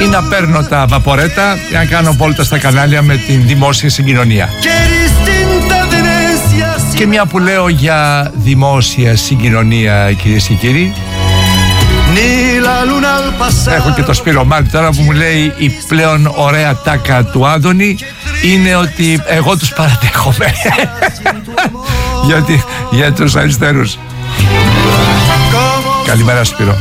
ή να παίρνω τα βαπορέτα για να κάνω βόλτα στα κανάλια με την δημόσια συγκοινωνία. Και μια που λέω για δημόσια συγκοινωνία, κυρίες και κύριοι, έχω και το Σπύρο Μάρτη τώρα που μου λέει η πλέον ωραία τάκα του Άδωνη είναι ότι εγώ τους παραδέχομαι για τους αριστερούς. Καλημέρα Σπύρο.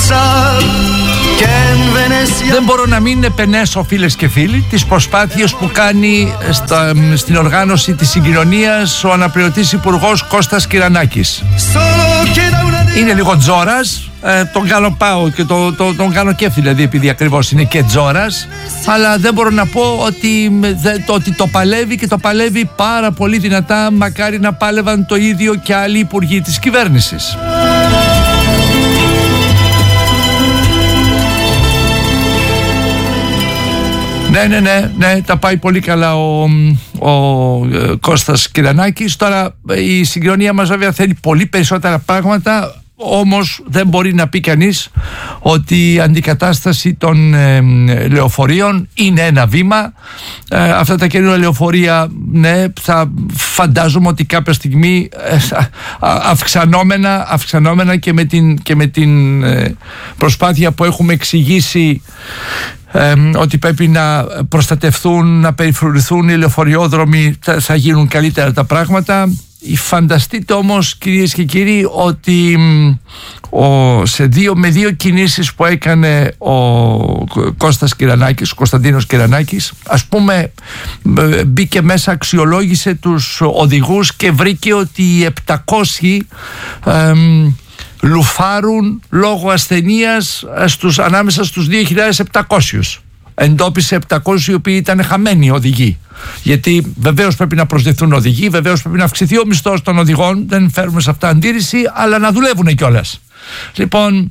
Δεν μπορώ να μην επενέσω, φίλες και φίλοι, τις προσπάθειες που κάνει στην οργάνωση της συγκοινωνίας ο αναπληρωτής υπουργός Κώστας Κυρανάκης. Είναι λίγο τζόρας, τον κάνω πάω και τον κάνω κέφι δηλαδή, επειδή ακριβώς είναι και τζόρας, αλλά δεν μπορώ να πω ότι το παλεύει και το παλεύει πάρα πολύ δυνατά. Μακάρι να πάλευαν το ίδιο και άλλοι υπουργοί της κυβέρνησης. Ναι, τα πάει πολύ καλά ο Κώστας Κυρανάκης. Τώρα η συγκοινωνία μας βέβαια θέλει πολύ περισσότερα πράγματα, όμως δεν μπορεί να πει κανείς ότι η αντικατάσταση των λεωφορείων είναι ένα βήμα. Αυτά τα καινούργια λεωφορεία, ναι, θα φαντάζομαι ότι κάποια στιγμή αυξανόμενα και με την προσπάθεια που έχουμε εξηγήσει ότι πρέπει να προστατευτούν, να περιφρουρηθούν οι λεωφοριόδρομοι, θα γίνουν καλύτερα τα πράγματα. Φανταστείτε όμως, κυρίες και κύριοι, ότι με δύο κινήσεις που έκανε ο Κώστας Κυρανάκης, ο Κωνσταντίνος Κυρανάκης, ας πούμε, μπήκε μέσα, αξιολόγησε τους οδηγούς και βρήκε ότι οι 700 λουφάρουν λόγω ασθενείας ανάμεσα στους 2.700. Εντόπισε 700 οι οποίοι ήταν χαμένοι οδηγοί. Γιατί βεβαίως πρέπει να προσδεθούν οδηγοί, βεβαίως πρέπει να αυξηθεί ο μισθός των οδηγών, δεν φέρουμε σε αυτά αντίρρηση, αλλά να δουλεύουν κιόλας. Λοιπόν,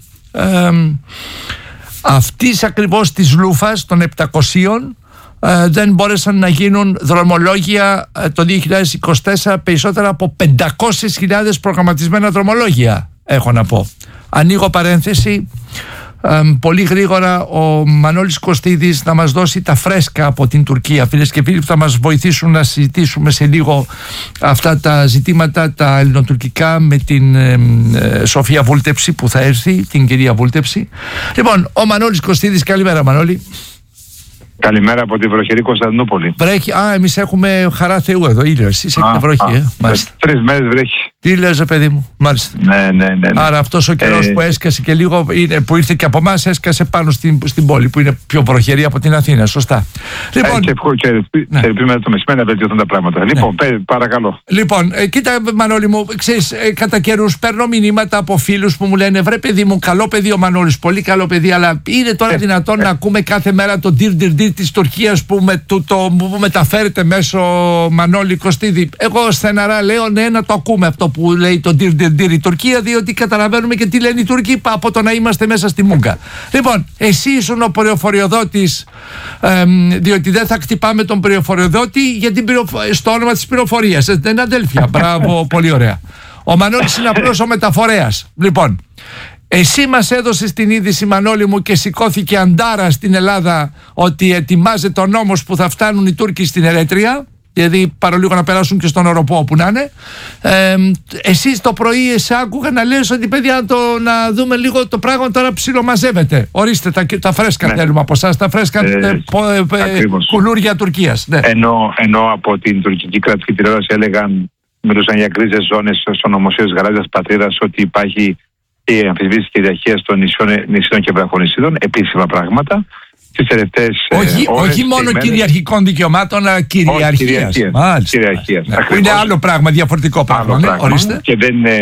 αυτής ακριβώς της λούφας των 700 δεν μπόρεσαν να γίνουν δρομολόγια το 2024, περισσότερα από 500.000 προγραμματισμένα δρομολόγια, έχω να πω. Ανοίγω παρένθεση, πολύ γρήγορα ο Μανώλης Κωστίδης να μας δώσει τα φρέσκα από την Τουρκία, φίλες και φίλοι, που θα μας βοηθήσουν να συζητήσουμε σε λίγο αυτά τα ζητήματα τα ελληνοτουρκικά με την Σοφία Βούλτεψη που θα έρθει, την κυρία Βούλτεψη. Λοιπόν, ο Μανώλης Κωστίδης, καλημέρα Μανώλη. Καλημέρα από την βροχερή Κωνσταντινούπολη. Βρέχει, εμείς έχουμε χαρά Θεού εδώ, ήλιο, εσείς έχετε βροχή, μάλιστα. 3 μέρες βρέχει. Τι λες, παιδί μου, μάλιστα. Ναι. Άρα αυτός ο καιρός που έσκασε και λίγο, που ήρθε και από εμάς, έσκασε πάνω στην πόλη που είναι πιο βροχερή από την Αθήνα, σωστά. Λοιπόν, και ελπίζουμε το μεσημέρι να βελτιωθούν τα πράγματα. Λοιπόν, παρακαλώ. Λοιπόν, κοίτα Μανώλη μου, ξέρεις, κατά καιρούς παίρνω μηνύματα από φίλους που μου λένε, βρε παιδί μου, καλό παιδί ο Μανώλης, πολύ καλό παιδί, αλλά είναι τώρα δυνατόν να ακούμε κάθε μέρα το ντυρ της Τουρκίας που μεταφέρεται μέσω Μανώλη Κωστίδη? Εγώ στεναρά λέω ναι, να το ακούμε αυτό που λέει το ντυρ η Τουρκία, διότι καταλαβαίνουμε και τι λένε οι Τούρκοι από το να είμαστε μέσα στη μούγκα. Λοιπόν, εσύ ήσουν ο πληροφοριοδότης, διότι δεν θα χτυπάμε τον πληροφοριοδότη στο όνομα της πληροφορίας. Δεν είναι αδέλφια. Μπράβο, πολύ ωραία. Ο Μανώλης είναι απλώς ο μεταφορέας. Λοιπόν, εσύ μας έδωσες την είδηση, Μανώλη μου, και σηκώθηκε αντάρα στην Ελλάδα ότι ετοιμάζεται ο νόμος που θα φτάνουν οι Τούρκοι στην Ερέτρια, δηλαδή παρολίγο να περάσουν και στον Οροπό όπου να είναι. Εσείς το πρωί άκουγα να λες ότι παιδιά να δούμε λίγο το πράγμα τώρα ψιλομαζεύεται. Ορίστε τα φρέσκα, ναι. Θέλουμε από εσάς τα φρέσκα κουλούρια Τουρκίας. Ναι. Ενώ από την τουρκική κρατική τηλεόραση μιλούσαν για γκρίζες ζώνες στο νομοσχέδιο της Γαλάζιας Πατρίδας, ότι υπάρχει η αμφισβήτηση κυριαρχίας των νησιών και βραχονησίδων, επίσημα πράγματα. Τις τελευταίες όχι μόνο κυριαρχικών δικαιωμάτων, αλλά κυριαρχίας. Κυριαρχίας. Ναι. Που είναι άλλο πράγμα, διαφορετικό πράγμα. Ναι, ορίστε. Και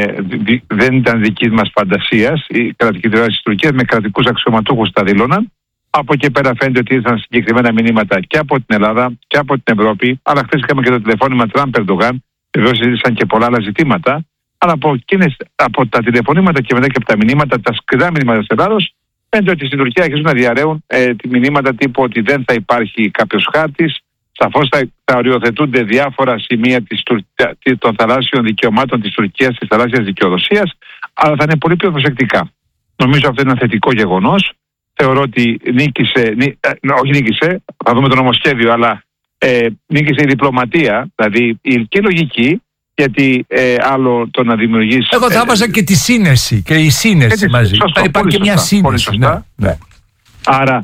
δεν ήταν δική μας φαντασίας. Η κρατική τηλεόραση της Τουρκίας με κρατικούς αξιωματούχους τα δήλωναν. Από εκεί πέρα φαίνεται ότι ήρθαν συγκεκριμένα μηνύματα και από την Ελλάδα και από την Ευρώπη. Αλλά χθες είχαμε και το τηλεφώνημα Τραμπ-Ερντογάν. Βεβαίως συζήτησαν και πολλά άλλα ζητήματα. Αλλά από τα τηλεφωνήματα και μετά και από τα μηνύματα, τα σκληρά μηνύματα της Ελλάδος, φαίνεται ότι στην Τουρκία αρχίζουν να διαρρέουν μηνύματα τύπου ότι δεν θα υπάρχει κάποιος χάρτης. Σαφώς θα οριοθετούνται διάφορα σημεία των θαλάσσιων δικαιωμάτων της Τουρκίας, της θαλάσσιας δικαιοδοσίας, αλλά θα είναι πολύ πιο προσεκτικά. Νομίζω αυτό είναι ένα θετικό γεγονός. θεωρώ ότι όχι νίκησε, θα δούμε το νομοσχέδιο, αλλά νίκησε η διπλωματία, δηλαδή η ηλική λογική, γιατί άλλο το να δημιουργήσει. Εγώ θα βάζα και τη σύνεση και η σύνεση μαζί. Θα υπάρχει και μια σύνεση. Ναι. Άρα.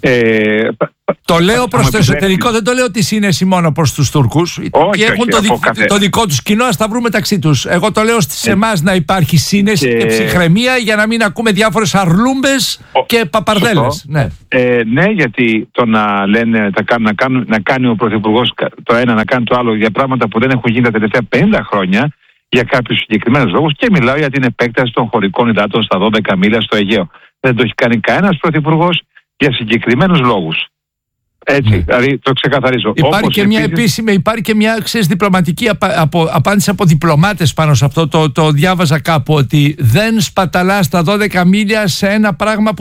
Το λέω προς το εσωτερικό, δεν το λέω τη σύνεση μόνο προς τους Τούρκους. Όχι, έχουν το δικό τους κοινό, ας τα βρούμε μεταξύ τους. Εγώ το λέω σε εμάς να υπάρχει σύνεση και ψυχραιμία για να μην ακούμε διάφορες αρλούμπες και παπαρδέλες. Ναι, γιατί το να λένε να κάνει ο Πρωθυπουργός το ένα, να κάνει το άλλο για πράγματα που δεν έχουν γίνει τα τελευταία 50 χρόνια για κάποιους συγκεκριμένους λόγους, και μιλάω για την επέκταση των χωρικών υδάτων στα 12 μίλια στο Αιγαίο. Δεν το έχει κάνει κανένας Πρωθυπουργός για συγκεκριμένους λόγους. Έτσι, δηλαδή το ξεκαθαρίζω. Υπάρχει και μια διπλωματική απάντηση από διπλωμάτες πάνω σε αυτό. Το διάβαζα κάπου, ότι δεν σπαταλάς τα 12 μίλια σε ένα πράγμα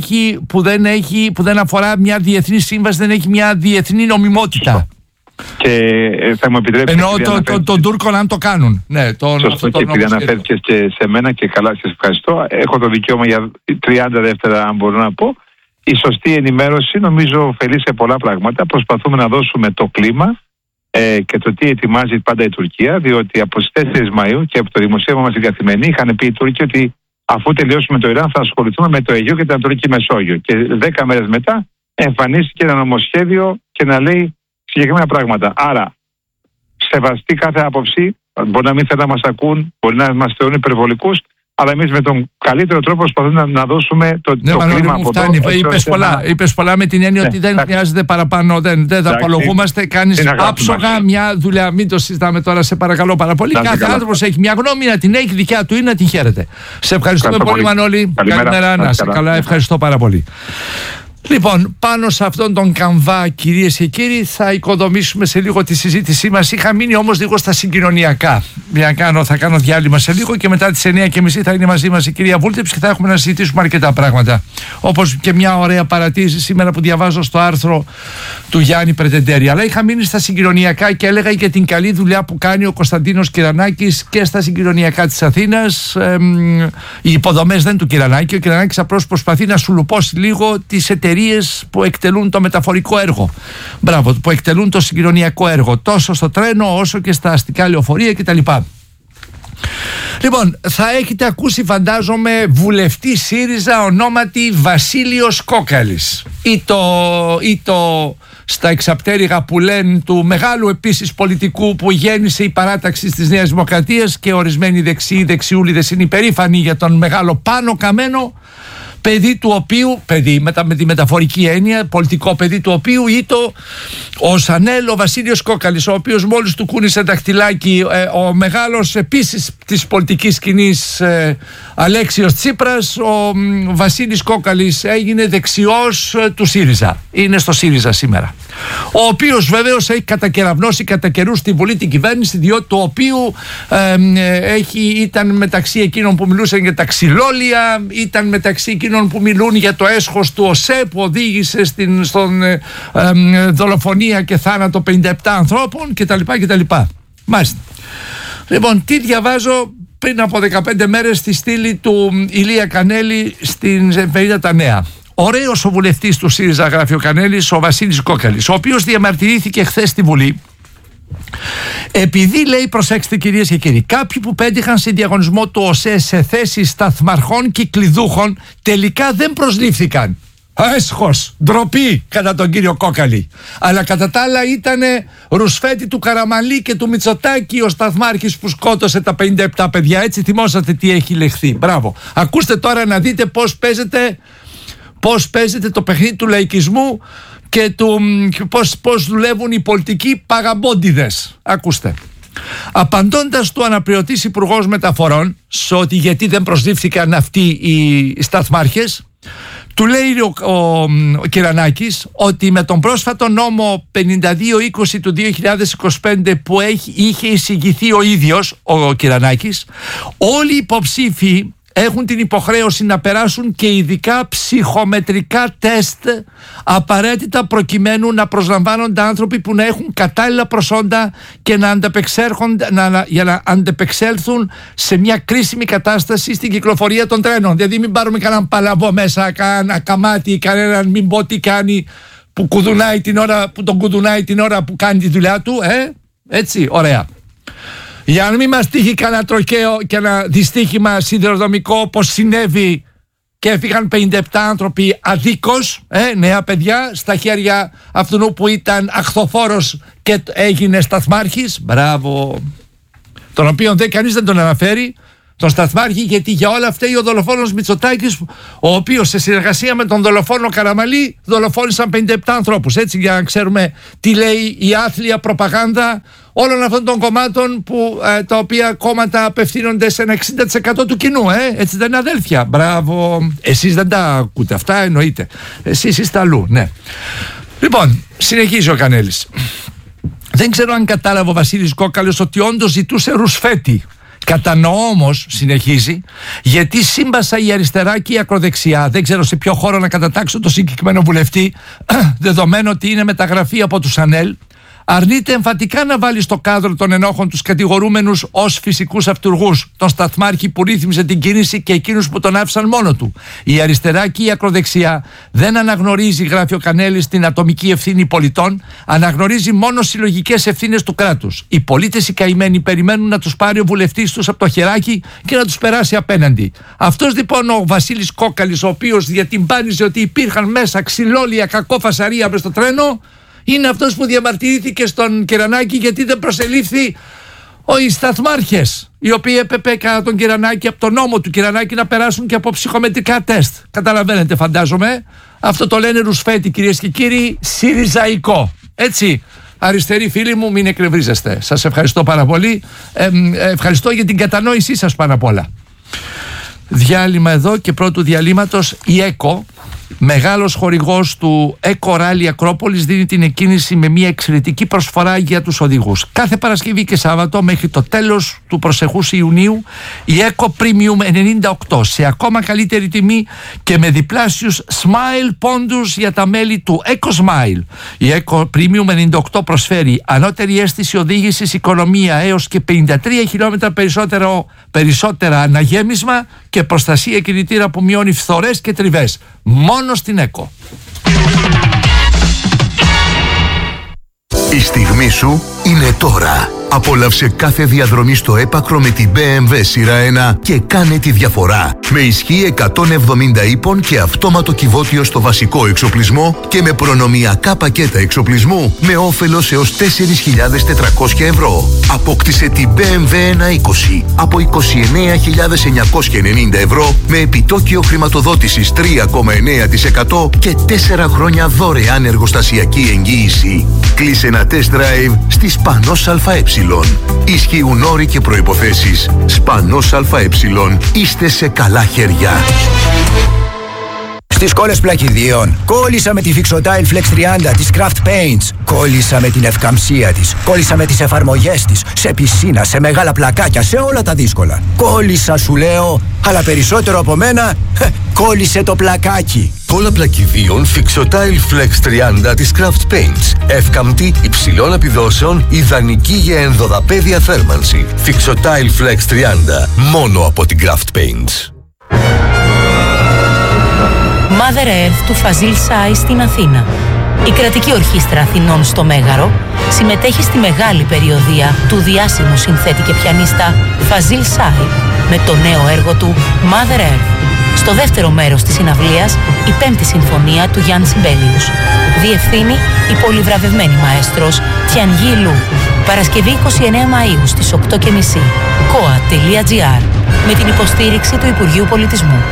που δεν αφορά μια διεθνή σύμβαση, δεν έχει μια διεθνή νομιμότητα. Και θα μου επιτρέψετε. Εννοώ των Τούρκων αν το κάνουν. Ναι, σωστό, και επειδή αναφέρθηκες και σε μένα, και καλά, σας ευχαριστώ. Έχω το δικαίωμα για 30 δεύτερα, αν μπορώ να πω. Η σωστή ενημέρωση νομίζω ωφελεί σε πολλά πράγματα. Προσπαθούμε να δώσουμε το κλίμα και το τι ετοιμάζει πάντα η Τουρκία, διότι από τις 4 Μαΐου και από το δημοσίευμα μας στην Καθημερινή είχαν πει οι Τούρκοι ότι αφού τελειώσουμε το Ιράν θα ασχοληθούμε με το Αιγαίο και την Ανατολική Μεσόγειο. Και 10 μέρες μετά εμφανίστηκε ένα νομοσχέδιο και να λέει συγκεκριμένα πράγματα. Άρα, σεβαστεί κάθε άποψη. Μπορεί να μην θέλουν να μας ακούν, μπορεί να μας θεωρούν υπερβολικούς, αλλά εμείς με τον καλύτερο τρόπο προσπαθούμε να δώσουμε το κλίμα από εδώ. Είπες πολλά με την έννοια ότι δεν χρειάζεται παραπάνω, δεν θα απολογούμαστε, κάνεις άψογα μια δουλειά. Μην το συζητάμε τώρα, σε παρακαλώ πάρα πολύ. Κάθε άνθρωπος έχει μια γνώμη, να την έχει δικιά του ή να την χαίρεται. Σε ευχαριστούμε πολύ, Μανώλη. Καλημέρα, να είσαι καλά. Ευχαριστώ πάρα πολύ. Λοιπόν, πάνω σε αυτόν τον καμβά, κυρίες και κύριοι, θα οικοδομήσουμε σε λίγο τη συζήτησή μας. Είχα μείνει όμως λίγο στα συγκοινωνιακά. Θα κάνω διάλειμμα σε λίγο και μετά τις 9:30 θα είναι μαζί μας η κυρία Βούλτεψ και θα έχουμε να συζητήσουμε αρκετά πράγματα. Όπως και μια ωραία παρατήρηση σήμερα που διαβάζω στο άρθρο του Γιάννη Πρετεντέρη. Αλλά είχα μείνει στα συγκοινωνιακά και έλεγα για την καλή δουλειά που κάνει ο Κωνσταντίνος Κυρανάκης και στα συγκοινωνιακά της Αθήνας. Οι υποδομές δεν του Κυρανάκη. Ο Κυρανάκης απλώς προσπαθεί να σουλουπώσει λίγο τις εταιρείες που εκτελούν το μεταφορικό έργο. Μπράβο, που εκτελούν το συγκοινωνιακό έργο, τόσο στο τρένο όσο και στα αστικά λεωφορεία κτλ. Λοιπόν, θα έχετε ακούσει, φαντάζομαι, βουλευτή ΣΥΡΙΖΑ ονόματι Βασίλειος Κόκαλης ή το στα εξαπτέρυγα που λένε του μεγάλου επίσης πολιτικού που γέννησε η παράταξη της Νέας Δημοκρατίας, και ορισμένοι δεξιούλιδες είναι υπερήφανοι για τον μεγάλο Πάνο Καμένο, παιδί του οποίου, με τη μεταφορική έννοια, πολιτικό παιδί του οποίου ήτο ο Σανέλ, ο Βασίλειος Κόκαλης, ο οποίος μόλις του κούνησε δαχτυλάκι ο μεγάλος επίσης της πολιτικής σκηνής Αλέξιος Τσίπρας, ο Βασίλης Κόκαλης έγινε δεξιός του ΣΥΡΙΖΑ. Είναι στο ΣΥΡΙΖΑ σήμερα. Ο οποίος βεβαίως έχει κατακεραυνώσει κατά καιρούς τη Βουλή, την κυβέρνηση, διότι το οποίο ήταν μεταξύ εκείνων που μιλούσαν για τα ξυλόλια, ήταν μεταξύ εκείνων που μιλούν για το έσχος του ΟΣΕ που οδήγησε στον δολοφονία και θάνατο 57 ανθρώπων κτλ. Μάλιστα. Λοιπόν, τι διαβάζω πριν από 15 μέρες στη στήλη του Ηλία Κανέλη στην εφημερίδα Τα Νέα. Ωραίος ο βουλευτής του ΣΥΡΙΖΑ, γράφει ο Κανέλης, ο Βασίλης Κόκαλης, ο οποίος διαμαρτυρήθηκε χθες στη Βουλή επειδή, λέει, προσέξτε κυρίες και κύριοι, κάποιοι που πέτυχαν σε διαγωνισμό του ΟΣΕ σε θέσεις σταθμαρχών και κλειδούχων τελικά δεν προσλήφθηκαν. Έσχος, ντροπή κατά τον κύριο Κόκαλη. Αλλά κατά τα άλλα ήτανε ρουσφέτη του Καραμαλή και του Μητσοτάκη ο σταθμάρχης που σκότωσε τα 57 παιδιά. Έτσι θυμόσατε τι έχει λεχθεί. Μπράβο. Ακούστε τώρα να δείτε πώς παίζεται το παιχνίδι του λαϊκισμού και πώς δουλεύουν οι πολιτικοί παγαμπόντιδες. Ακούστε. Απαντώντας του αναπληρωτής υπουργός μεταφορών σε ότι γιατί δεν προσλήφθηκαν αυτοί οι σταθμάρχες, του λέει ο Κυρανάκης ότι με τον πρόσφατο νόμο 52-20 του 2025 που είχε εισηγηθεί ο ίδιος ο Κυρανάκης, όλοι οι υποψήφοι έχουν την υποχρέωση να περάσουν και ειδικά ψυχομετρικά τεστ απαραίτητα προκειμένου να προσλαμβάνονται άνθρωποι που να έχουν κατάλληλα προσόντα και για να αντεπεξέλθουν σε μια κρίσιμη κατάσταση στην κυκλοφορία των τρένων. Δηλαδή μην πάρουμε κανέναν παλαβό μέσα, κανένα καμάτι, κανέναν μην πω τι κάνει που τον κουδουνάει την ώρα που κάνει τη δουλειά του. Έτσι, ωραία. Για να μην μας τύχει κανένα τροχαίο και ένα δυστύχημα σιδηροδρομικό όπως συνέβη και έφυγαν 57 άνθρωποι αδίκως, νέα παιδιά, στα χέρια αυτού που ήταν αχθοφόρος και έγινε σταθμάρχης. Μπράβο. Τον οποίο κανείς δεν τον αναφέρει, τον σταθμάρχη, γιατί για όλα αυτά ο δολοφόνος Μητσοτάκης, ο οποίος σε συνεργασία με τον δολοφόνο Καραμαλή δολοφόνησαν 57 ανθρώπους. Έτσι, για να ξέρουμε τι λέει η άθλια προπαγάνδα όλων αυτών των κομμάτων τα οποία κόμματα απευθύνονται σε ένα 60% του κοινού. Έτσι δεν είναι, αδέλφια? Μπράβο. Εσείς δεν τα ακούτε αυτά, εννοείται. Εσείς είστε αλλού, ναι. Λοιπόν, συνεχίζει ο Κανέλης. Δεν ξέρω αν κατάλαβε ο Βασίλης Κόκαλος ότι όντως ζητούσε ρουσφέτη. Κατανοώ όμως, συνεχίζει, γιατί σύμπασα η αριστερά και η ακροδεξιά. Δεν ξέρω σε ποιο χώρο να κατατάξω το συγκεκριμένο βουλευτή, δεδομένου ότι είναι μεταγραφή από τους ΑΝΕΛ. Αρνείται εμφατικά να βάλει στο κάδρο των ενόχων τους κατηγορούμενους ως φυσικούς αυτουργούς, τον σταθμάρχη που ρύθμιζε την κίνηση και εκείνους που τον άφησαν μόνο του. Η αριστερά και η ακροδεξιά δεν αναγνωρίζει, γράφει ο Κανέλης, την ατομική ευθύνη πολιτών, αναγνωρίζει μόνο συλλογικές ευθύνες του κράτους. Οι πολίτες οι καημένοι περιμένουν να τους πάρει ο βουλευτής τους από το χεράκι και να τους περάσει απέναντι. Αυτός λοιπόν ο Βασίλης Κόκαλης, ο οποίος διατυμπάνιζε ότι υπήρχαν μέσα ξυλόλια κακό φασαρία μες στο τρένο, είναι αυτός που διαμαρτυρήθηκε στον Κερανάκη γιατί δεν προσελήφθη οι σταθμάρχες, οι οποίοι έπρεπε κατά τον Κερανάκη, από τον νόμο του Κερανάκη, να περάσουν και από ψυχομετρικά τεστ. Καταλαβαίνετε, φαντάζομαι. Αυτό το λένε ρουσφέτη, κυρίες και κύριοι, συριζαϊκό. Έτσι, αριστεροί φίλοι μου, μην εκνευρίζεστε. Σας ευχαριστώ πάρα πολύ. Ευχαριστώ για την κατανόησή σας πάνω απ' όλα. Διάλειμμα εδώ, και πρώτου διαλύματος η ΕΚΟ, μεγάλος χορηγός του ΕΚΟ Ράλι Ακρόπολης, δίνει την εκκίνηση με μια εξαιρετική προσφορά για τους οδηγούς. Κάθε Παρασκευή και Σάββατο μέχρι το τέλος του προσεχούς Ιουνίου η ΕΚΟ Premium 98 σε ακόμα καλύτερη τιμή και με διπλάσιους Smile πόντους για τα μέλη του Eco Smile. Η ΕΚΟ Premium 98 προσφέρει ανώτερη αίσθηση οδήγησης, οικονομία έως και 53 χιλιόμετρα περισσότερα αναγέμισμα και προστασία κινητήρα που μειώνει φθορές και τριβές. Μόνο στην ΕΚΟ. Η στιγμή σου είναι τώρα. Απόλαυσε κάθε διαδρομή στο έπακρο με την BMW σειρά 1 και κάνε τη διαφορά. Με ισχύ 170 ύπων και αυτόματο κυβότιο στο βασικό εξοπλισμό και με προνομιακά πακέτα εξοπλισμού με όφελος έως 4.400 ευρώ. Απόκτησε την BMW 120 από 29.990 ευρώ με επιτόκιο χρηματοδότησης 3,9% και 4 χρόνια δωρεάν εργοστασιακή εγγύηση. Κλείσε ένα test drive στη Σπανός ΑΕ. Ισχύουν όροι και προϋποθέσεις. Σπανός ΑΕ. Είστε σε καλά χέρια. Στις κόλλες πλακιδίων. Κόλλησα με τη Fixotile Flex 30 της Craft Paints. Κόλλησα με την ευκαμψία της. Κόλλησα με τις εφαρμογές της. Σε πισίνα, σε μεγάλα πλακάκια, σε όλα τα δύσκολα. Κόλλησα, σου λέω, αλλά περισσότερο από μένα, κόλλησε το πλακάκι. Κόλλα πλακιδίων Fixotile Flex 30 της Craft Paints. Εύκαμπτη, υψηλών επιδόσεων, ιδανική για ενδοδαπέδια θέρμανση. Fixotile Flex 30. Μόνο από την Craft Paints. Mother Earth του Φαζίλ Σάι στην Αθήνα. Η κρατική ορχήστρα Αθηνών στο Μέγαρο συμμετέχει στη μεγάλη περιοδεία του διάσημου συνθέτη και πιανίστα Φαζίλ Σάι με το νέο έργο του Mother Earth. Στο δεύτερο μέρος της συναυλίας, η 5η συμφωνία του Γιάννη Σιμπέλιους. Διευθύνει η πολυβραβευμένη μαέστρος Τιανγί Λου. Παρασκευή 29 Μαΐου στις 8:30. koa.gr με την υποστήριξη του Υπουργείου Πολιτισμού.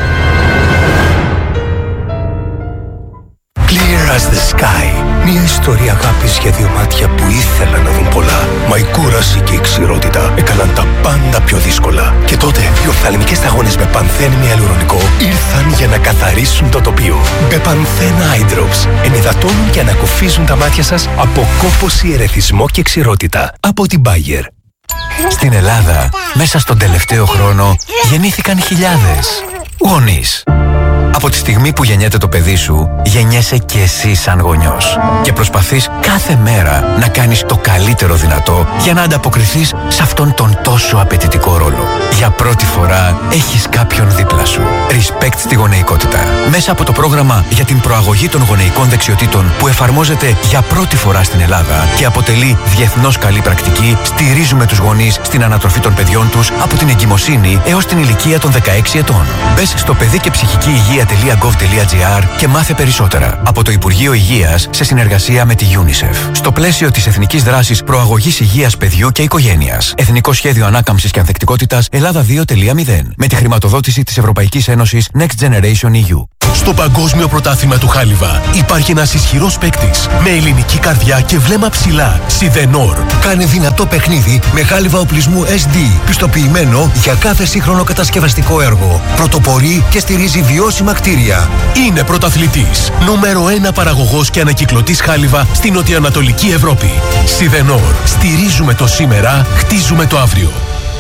Clear as the sky. Μια ιστορία αγάπης για δύο μάτια που ήθελαν να δουν πολλά. Μα η κούραση και η ξηρότητα έκαναν τα πάντα πιο δύσκολα. Και τότε οι οφθαλμικές σταγόνες με πανθένη ιαλουρονικό ήρθαν για να καθαρίσουν το τοπίο. Μπεπανθέν Eye Drops ενυδατώνουν και ανακουφίζουν τα μάτια σας από κόπωση, ερεθισμό και ξηρότητα. Από την Bayer. Στην Ελλάδα, μέσα στον τελευταίο χρόνο, γεννήθηκαν χιλιάδες γονείς. Από τη στιγμή που γεννιέται το παιδί σου, γεννιέσαι και εσύ σαν γονιός. Και προσπαθείς κάθε μέρα να κάνεις το καλύτερο δυνατό για να ανταποκριθείς σε αυτόν τον τόσο απαιτητικό ρόλο. Για πρώτη φορά έχεις κάποιον δίπλα σου. Respect στη γονεϊκότητα. Μέσα από το πρόγραμμα για την προαγωγή των γονεϊκών δεξιοτήτων που εφαρμόζεται για πρώτη φορά στην Ελλάδα και αποτελεί διεθνώς καλή πρακτική, στηρίζουμε τους γονείς στην ανατροφή των παιδιών τους από την εγκυμοσύνη έως την ηλικία των 16 ετών. Μπες στο παιδικεψυχικηυγεία.gov.gr και μάθε περισσότερα από το Υπουργείο Υγείας σε συνεργασία με τη UNICEF. Στο πλαίσιο της Εθνικής Δράσης Προαγωγής Υγείας Παιδιού και Οικογένειας. Εθνικό Σχέδιο Ανάκαμψης και Ανθεκτικότητας Ελλάδα 2.0. Με τη χρηματοδότηση της Ευρωπαϊκής Ένωσης Next Generation EU. Στο Παγκόσμιο Πρωτάθλημα του Χάλιβα υπάρχει ένας ισχυρός παίκτης με ελληνική καρδιά και βλέμμα ψηλά. Σιδενόρ. Κάνε δυνατό παιχνίδι με χάλιβα οπλισμού SD. Πιστοποιημένο για κάθε σύγχρονο κατασκευαστικό έργο. Πρωτοπορεί και στηρίζει βιώσιμα κτίρια. Είναι πρωταθλητής. Νούμερο 1 παραγωγός και ανακυκλωτής χάλιβα στην νοτιοανατολική Ευρώπη. Σιδενόρ. Στηρίζουμε το σήμερα, χτίζουμε το αύριο.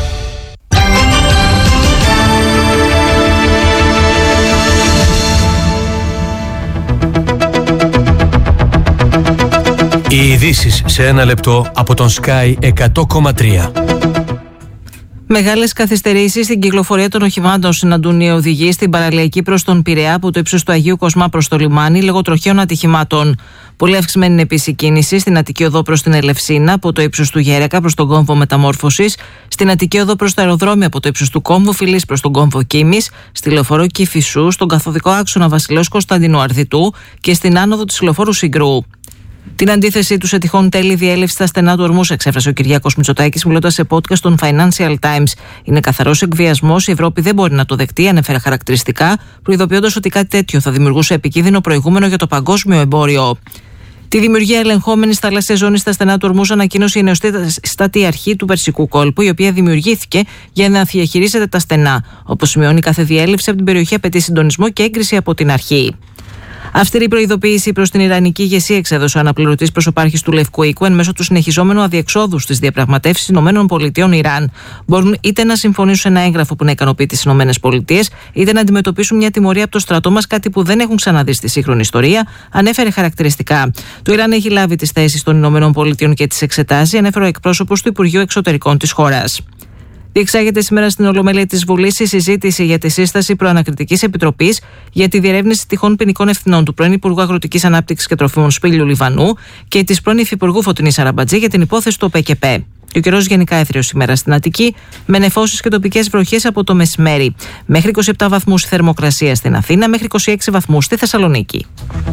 Οι ειδήσεις σε ένα λεπτό από τον Sky 100,3. Μεγάλες καθυστερήσεις στην κυκλοφορία των οχημάτων συναντούν οι οδηγοί στην παραλιακή προς τον Πειραιά από το ύψος του Αγίου Κοσμά προς το λιμάνι λόγω τροχαίων ατυχημάτων. Πολύ αυξημένη είναι επίσης η κίνηση στην Αττική Οδό προς την Ελευσίνα από το ύψος του Γέρεκα προς τον κόμβο Μεταμόρφωσης, στην Αττική Οδό προς το αεροδρόμιο από το ύψος του κόμβου Φιλής προς τον κόμβο Κίμης, στη λεωφορείο Κηφισού, στον καθοδικό άξονα Βασιλέως Κωνσταντινού Αρδιτού και στην άνοδο της λεωφόρου Συγκρού. Την αντίθεσή του σε τυχόν τέλη διέλευση στα στενά του ορμού εξέφρασε ο Κυριάκος Μητσοτάκης μιλώντας σε podcast των Financial Times. Είναι καθαρός εκβιασμός, η Ευρώπη δεν μπορεί να το δεχτεί, ανέφερε χαρακτηριστικά, προειδοποιώντας ότι κάτι τέτοιο θα δημιουργούσε επικίνδυνο προηγούμενο για το παγκόσμιο εμπόριο. Τη δημιουργία ελεγχόμενης θαλάσσιας ζώνης στα στενά του ορμού ανακοίνωσε η νεοστάτη αρχή του Περσικού κόλπου, η οποία δημιουργήθηκε για να διαχειρίζεται τα στενά. Όπως σημειώνει, κάθε διέλευση από την περιοχή απαιτεί συντονισμό και έγκριση από την αρχή. Αυστηρή προειδοποίηση προς την Ιρανική ηγεσία εξέδωσε ο αναπληρωτής προσωπάρχης του Λευκού Οίκου εν μέσω του συνεχιζόμενου αδιεξόδου στις διαπραγματεύσεις ΗΠΑ-Ιράν. Μπορούν είτε να συμφωνήσουν ένα έγγραφο που να ικανοποιεί τις ΗΠΑ, είτε να αντιμετωπίσουν μια τιμωρία από το στρατό μας, κάτι που δεν έχουν ξαναδεί στη σύγχρονη ιστορία, ανέφερε χαρακτηριστικά. Το Ιράν έχει λάβει τις θέσεις των ΗΠΑ και τις εξετάζει, ανέφερε ο εκπρόσωπος του Υπουργείου Εξωτερικών της χώρας. Διεξάγεται σήμερα στην Ολομέλεια της Βουλής η συζήτηση για τη σύσταση προανακριτικής επιτροπής για τη διερεύνηση τυχόν ποινικών ευθυνών του πρώην Υπουργού Αγροτικής Ανάπτυξης και Τροφίμων Σπύλιου Λιβανού και της πρώην Υφυπουργού Φωτεινής Αραμπατζή για την υπόθεση του ΟΠΕΚΕΠΕ. Ο καιρός γενικά έθριος σήμερα στην Αττική, με νεφώσεις και τοπικές βροχές από το μεσημέρι. Μέχρι 27 βαθμούς θερμοκρασία στην Αθήνα, μέχρι 26 βαθμούς στη Θεσσαλονίκη.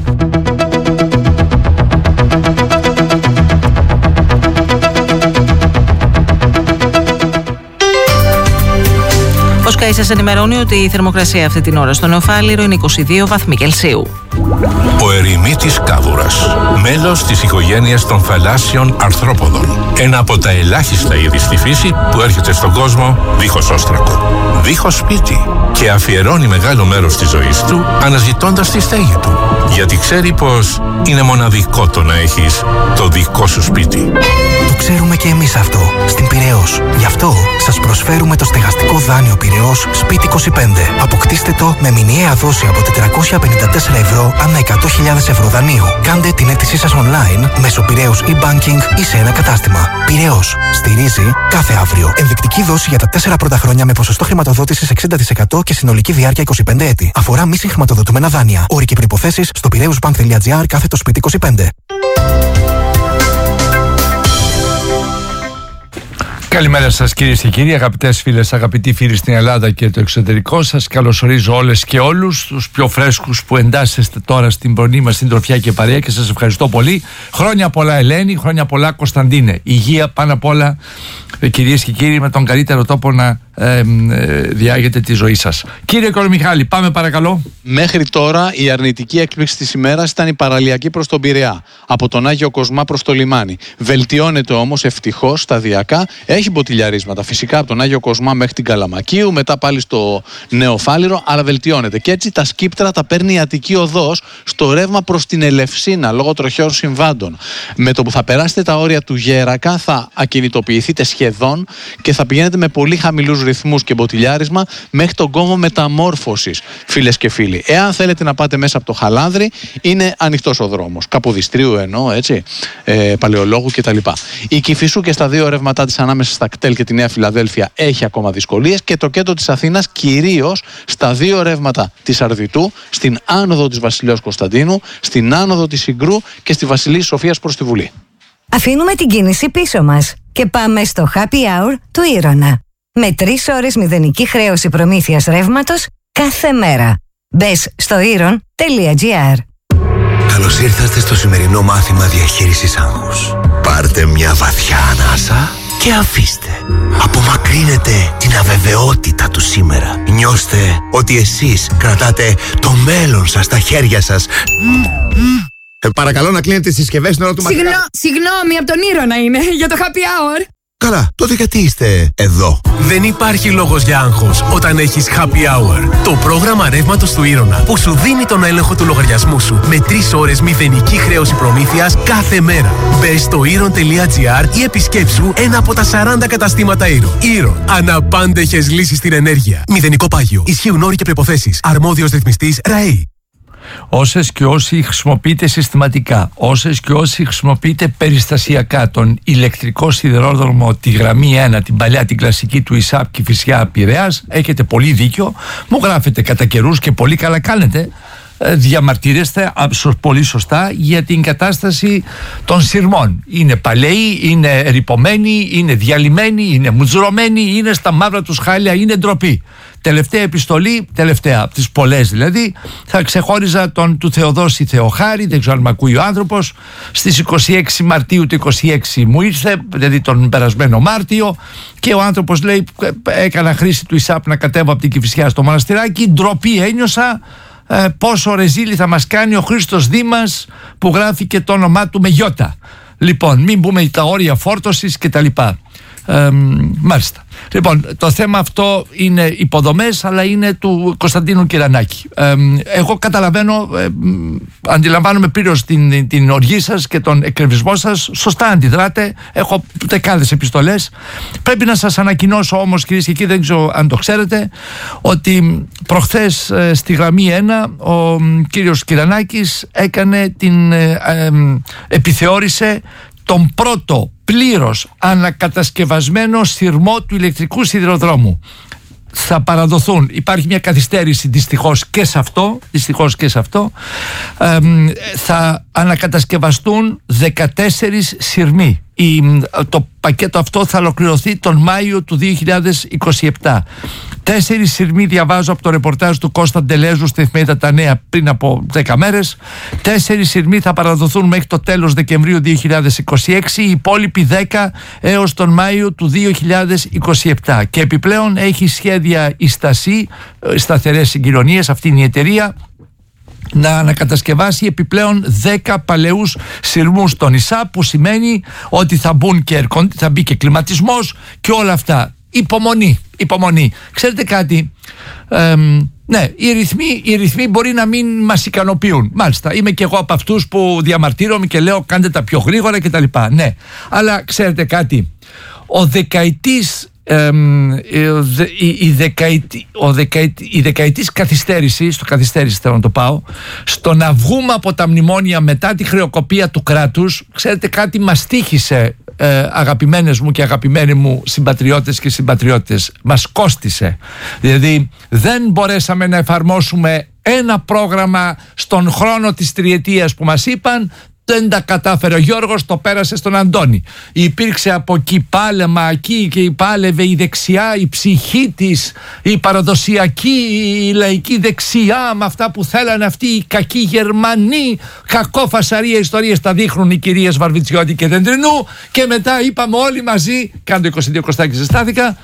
Ο Sky σας ενημερώνει ότι η θερμοκρασία αυτή την ώρα στο Νεοφάλιρο είναι 22 βαθμοί Κελσίου. Ο ερημίτης κάβουρας, μέλος της οικογένειας των θαλάσσιων αρθρόποδων. Ένα από τα ελάχιστα είδη στη φύση που έρχεται στον κόσμο δίχως όστρακο, δίχως σπίτι και αφιερώνει μεγάλο μέρος της ζωής του αναζητώντας τη στέγη του. Γιατί ξέρει πως είναι μοναδικό το να έχεις το δικό σου σπίτι. Το ξέρουμε και εμείς αυτό, στην Πειραιώς. Γι' αυτό σας προσφέρουμε το στεγαστικό δάνειο Πειραιώς Σπίτι 25. Αποκτήστε το με μηνιαία δόση από 454 ευρώ ανά 100.000 ευρώ δανείου. Κάντε την αίτησή σας online μέσω Πειραιώς e-banking ή σε ένα κατάστημα. Πειραιώς. Στηρίζει κάθε αύριο. Ενδεικτική δόση για τα 4 πρώτα χρόνια με ποσοστό χρηματοδότησης 60% και συνολική διάρκεια 25 έτη. Αφορά μη συγχρηματοδοτούμενα δάνεια. Όροι και προϋποθέσεις στο πειραιωσbank.gr/Σπίτι 25. Καλημέρα σας κυρίες και κύριοι, αγαπητές φίλες, αγαπητοί φίλοι στην Ελλάδα και το εξωτερικό. Σας καλωσορίζω όλες και όλους τους πιο φρέσκους που εντάσσεστε τώρα στην πρωινή μας συντροφιά και παρέα και σας ευχαριστώ πολύ. Χρόνια πολλά Ελένη, χρόνια πολλά Κωνσταντίνε. Υγεία πάνω απ' όλα, κυρίες και κύριοι, με τον καλύτερο τόπο να διάγετε τη ζωή σας. Κύριε Κορομιχάλη, πάμε παρακαλώ. Μέχρι τώρα η αρνητική έκπληξη της ημέρας ήταν η παραλιακή προς τον Πειραιά, από τον Άγιο Κοσμά προς το λιμάνι. Βελτιώνεται όμως ευτυχώς σταδιακά, έχει μποτιλιαρίσματα φυσικά από τον Άγιο Κοσμά μέχρι την Καλαμακίου, μετά πάλι στο Νέο Φάληρο, αλλά βελτιώνεται. Και έτσι τα σκύπτρα τα παίρνει η Αττική Οδός στο ρεύμα προς την Ελευσίνα λόγω τροχαίων συμβάντων. Με το που θα περάσετε τα όρια του Γέρακα θα ακινητοποιηθείτε σχεδόν και θα πηγαίνετε με πολύ χαμηλούς ρυθμούς και μποτιλιάρισμα μέχρι τον κόμβο Μεταμόρφωσης, φίλες και φίλοι. Εάν θέλετε να πάτε μέσα από το Χαλάνδρι, είναι ανοιχτός ο δρόμος. Καποδιστρίου εννοώ, έτσι, Παλαιολόγου κτλ. Η Κηφισού και στα δύο ρεύματά της ανάμεσα στα κτέλ και τη Νέα Φιλαδέλφια έχει ακόμα δυσκολίες και το κέντρο της Αθήνας κυρίως στα δύο ρεύματα της Αρδιτού, στην άνοδο της Βασιλέως Κωνσταντίνου, στην άνοδο της Συγκρού και στη Βασιλής Σοφίας προς τη Βουλή. Αφήνουμε την κίνηση πίσω μας και πάμε στο happy hour του Ήρωνα. Με 3 ώρες μηδενική χρέωση προμήθειας ρεύματος κάθε μέρα. Μπες στο iron.gr. Καλώς ήρθατε στο σημερινό μάθημα διαχείρισης άγχους. Πάρτε μια βαθιά ανάσα και αφήστε. Απομακρύνετε την αβεβαιότητα του σήμερα. Νιώστε ότι εσείς κρατάτε το μέλλον σας στα χέρια σας. Παρακαλώ να κλείνετε τις συσκευές στην ώρα του μαθήματος. Συγγνώμη, από τον Ήρωνα είναι, για το happy hour. Καλά, τότε γιατί είστε εδώ? Δεν υπάρχει λόγος για άγχος όταν έχεις happy hour. Το πρόγραμμα ρεύματος του Ήρωνα που σου δίνει τον έλεγχο του λογαριασμού σου με 3 ώρες μηδενική χρέωση προμήθειας κάθε μέρα. Μπες στο iron.gr ή επισκέψου ένα από τα 40 καταστήματα Iron. Iron. Αναπάντεχες λύσεις στην ενέργεια. Μηδενικό πάγιο. Ισχύουν όροι και προϋποθέσεις. Αρμόδιος ρυθμιστής ΡΑΕΗ. Όσες και όσοι χρησιμοποιείτε συστηματικά, όσες και όσοι χρησιμοποιείτε περιστασιακά τον ηλεκτρικό σιδηρόδρομο, τη γραμμή 1, την παλιά, την κλασική του ΙΣΑΠ Κηφισιά Πειραιάς, έχετε πολύ δίκιο. Μου γράφετε κατά καιρούς και πολύ καλά κάνετε. Διαμαρτύρεστε πολύ σωστά για την κατάσταση των σειρμών. Είναι παλαιοί, είναι ρυπωμένοι, είναι διαλυμένοι, είναι μουτζρωμένοι, είναι στα μαύρα τους χάλια, είναι ντροπή. Τελευταία επιστολή, τελευταία από τις πολλές δηλαδή, θα ξεχώριζα τον του Θεοδόση Θεοχάρη, δεν ξέρω αν με ακούει ο άνθρωπος. Στις 26 Μαρτίου του 26 μου ήρθε, δηλαδή τον περασμένο Μάρτιο, και ο άνθρωπος λέει: έκανα χρήση του ΙΣΑΠ να κατέβω από την Κηφισιά στο μοναστηράκι, ντροπή ένιωσα. Πόσο ρεζίλι θα μας κάνει ο Χρήστος Δήμας που γράφει και το όνομά του με γιώτα. Λοιπόν, μην πούμε τα όρια φόρτωσης και τα λοιπά. Μάλιστα. Λοιπόν, το θέμα αυτό είναι υποδομές, αλλά είναι του Κωνσταντίνου Κυρανάκη. Εγώ καταλαβαίνω, αντιλαμβάνομαι πλήρως την οργή σας και τον εκνευρισμό σας. Σωστά αντιδράτε. Έχω δεκάδες επιστολές. Πρέπει να σας ανακοινώσω όμως, κυρίες και κύριοι, δεν ξέρω αν το ξέρετε, ότι προχθές στη γραμμή 1 ο κύριος Κυρανάκης έκανε επιθεώρησε τον πρώτο πλήρως ανακατασκευασμένο σειρμό του ηλεκτρικού σιδηροδρόμου. Θα παραδοθούν, υπάρχει μια καθυστέρηση δυστυχώς και σε αυτό, θα ανακατασκευαστούν 14 σειρμοί. Το πακέτο αυτό θα ολοκληρωθεί τον Μάιο του 2027. 4 σειρμοί διαβάζω από το ρεπορτάζ του Κώστα Ντελέζου στη εφημερίδα Τα Νέα πριν από 10 μέρες. 4 σειρμοί θα παραδοθούν μέχρι το τέλος Δεκεμβρίου 2026, οι υπόλοιποι 10 έως τον Μάιο του 2027. Και επιπλέον έχει σχέδια η Στασή, Σταθερές Συγκοινωνίες, αυτή είναι η εταιρεία, να ανακατασκευάσει επιπλέον 10 παλαιούς σειρμούς στον ΙΣΑ, που σημαίνει ότι θα μπει και κλιματισμός και όλα αυτά. Υπομονή. Ξέρετε κάτι, ναι, οι ρυθμοί μπορεί να μην μας ικανοποιούν. Μάλιστα, είμαι και εγώ από αυτούς που διαμαρτύρομαι και λέω κάντε τα πιο γρήγορα κτλ. Ναι, αλλά ξέρετε κάτι, η δεκαετής καθυστέρηση, θέλω να το πάω, στο να βγούμε από τα μνημόνια μετά τη χρεοκοπία του κράτους, ξέρετε κάτι, μας τύχησε, αγαπημένες μου και αγαπημένοι μου συμπατριώτες και συμπατριώτες, μας κόστισε. Δηλαδή δεν μπορέσαμε να εφαρμόσουμε ένα πρόγραμμα στον χρόνο της τριετίας που μας είπαν. Δεν τα κατάφερε ο Γιώργος, το πέρασε στον Αντώνη. Υπήρξε από εκεί πάλεμα εκεί και πάλευε η δεξιά, η ψυχή της, η παραδοσιακή, η λαϊκή δεξιά, με αυτά που θέλανε αυτοί οι κακοί Γερμανοί. Κακό φασαρία ιστορίες τα δείχνουν οι κυρίες Βαρβιτσιώτη και Δεντρινού. Και μετά είπαμε όλοι μαζί, κάνω 22 κοστάκι ζεστάθηκα,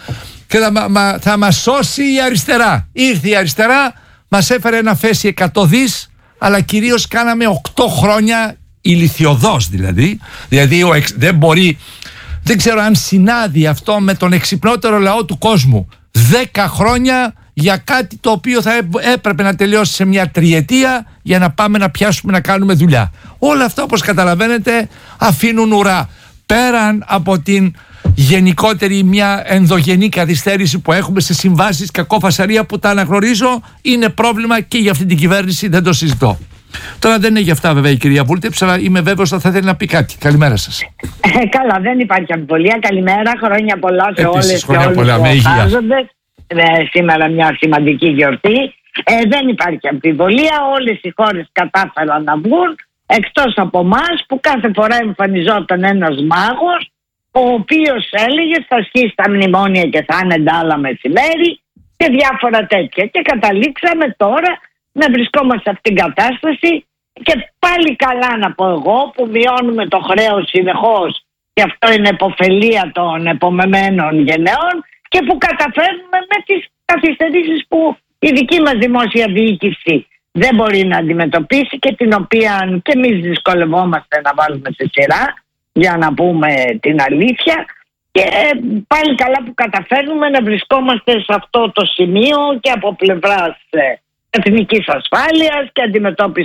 και θα μας σώσει η αριστερά. Ήρθε η αριστερά, μας έφερε ένα φέση 100 δις, αλλά κυρίως κάναμε 8 χρόνια ηλιθιωδώς δηλαδή. Δηλαδή δεν μπορεί, δεν ξέρω αν συνάδει αυτό με τον εξυπνότερο λαό του κόσμου. 10 χρόνια για κάτι το οποίο θα έπρεπε να τελειώσει σε μια τριετία για να πάμε να πιάσουμε να κάνουμε δουλειά. Όλα αυτά, όπως καταλαβαίνετε, αφήνουν ουρά. Πέραν από την γενικότερη μια ενδογενή καθυστέρηση που έχουμε σε συμβάσεις κακόφασαρία που τα αναγνωρίζω, είναι πρόβλημα και για αυτή την κυβέρνηση, δεν το συζητώ. Τώρα δεν είναι για αυτά βέβαια η κυρία Βούλτεψ, αλλά είμαι βέβαιος ότι θα θέλει να πει κάτι. Καλημέρα σας. Καλά, δεν υπάρχει αμφιβολία. Καλημέρα, χρόνια πολλά σε όλες και όλους πολλά, που χάζονται. Σήμερα μια σημαντική γιορτή. Δεν υπάρχει αμφιβολία. Όλες οι χώρες κατάφεραν να βγουν, εκτός από εμάς που κάθε φορά εμφανιζόταν ένας μάγος, ο οποίος έλεγε θα σκίσει τα μνημόνια και θα είναι ντάλα μεσημέρι και διάφορα τέτοια. Και καταλήξαμε τώρα να βρισκόμαστε σε αυτήν την κατάσταση, και πάλι καλά να πω εγώ που μειώνουμε το χρέος συνεχώς, και αυτό είναι επωφελία των επομεμένων γενεών, και που καταφέρνουμε με τις καθυστερήσεις που η δική μας δημόσια διοίκηση δεν μπορεί να αντιμετωπίσει και την οποία και εμείς δυσκολευόμαστε να βάλουμε σε σειρά, για να πούμε την αλήθεια. Και πάλι καλά που καταφέρνουμε να βρισκόμαστε σε αυτό το σημείο και από πλευράς εθνικής ασφάλειας και αντιμετώπιση